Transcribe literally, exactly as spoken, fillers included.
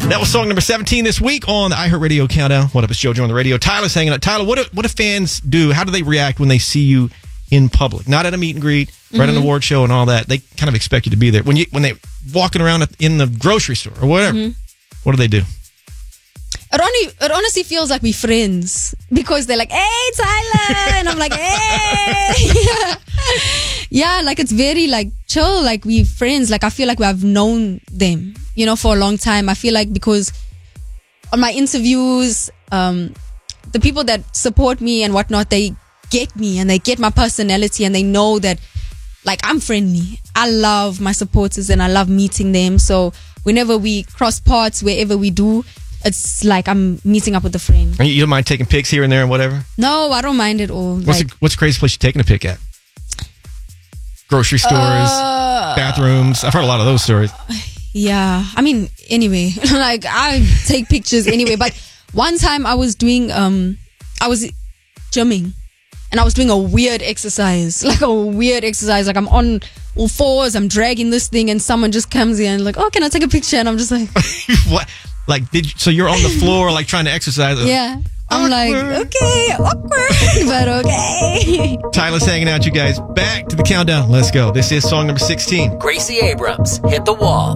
That was song number seventeen this week on the iHeartRadio Countdown. What up, it's JoJo on the radio. Tyler's hanging out. Tyler, what do, what do fans do? How do they react when they see you in public? Not at a meet and greet, mm-hmm. right at an award show and all that. They kind of expect you to be there. When you when they're walking around in the grocery store or whatever, mm-hmm. what do they do? It, only, it honestly feels like we're friends because they're like, hey, Tyler. And I'm like, hey. yeah. yeah, like it's very like chill. Like we're friends. Like I feel like I've known them, you know, for a long time. I feel like because on my interviews, um, the people that support me and whatnot, they get me and they get my personality and they know that like I'm friendly. I love my supporters and I love meeting them. So whenever we cross paths, wherever we do, it's like I'm meeting up with a friend. And you don't mind taking pics here and there and whatever? No, I don't mind at all. What's, like, the, what's the craziest place you're taking a pic at? Grocery stores, uh, bathrooms. I've heard a lot of those stories. Yeah. I mean, anyway, like I take pictures anyway. But one time I was doing, um, I was gymming and I was doing a weird exercise, like a weird exercise. Like I'm on all fours, I'm dragging this thing and someone just comes in and like, oh, can I take a picture? And I'm just like, what? Like, did you, so you're on the floor, like trying to exercise? Yeah. I'm awkward. Like, okay, awkward, but okay. Tyler's hanging out, you guys. Back to the countdown. Let's go. This is song number sixteen. Gracie Abrams, Hit the Wall.